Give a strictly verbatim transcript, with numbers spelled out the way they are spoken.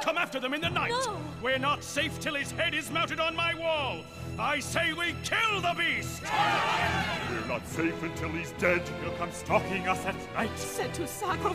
come after them in the night. No. We're not safe till his head is mounted on my wall. I say we kill the beast! We're not safe until he's dead. He'll come stalking us at night. Said to sacrifice